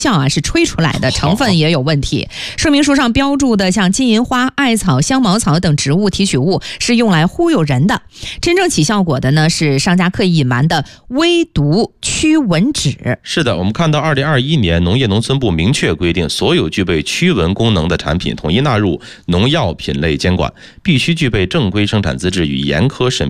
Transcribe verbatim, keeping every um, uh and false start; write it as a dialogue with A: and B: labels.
A: 效啊是吹出来的，成分也有问题。说明书上标注的像金银花、艾草、香茅草等植物提取物是用来忽悠人的，真正起效果的呢是商家刻意隐瞒的微毒驱蚊酯。
B: 是的，我们看到二零二一年农业农村部明确规定，所有具备驱蚊功能的产品统一纳入农药品类监管，必须具备正规生产资质与严苛审